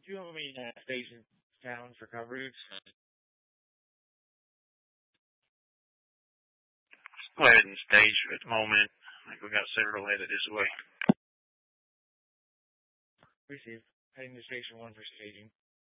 Do you have any station sounds for coverage? Go ahead and stage at the moment. I think we got several headed this way. Received. Heading to station 1 for staging.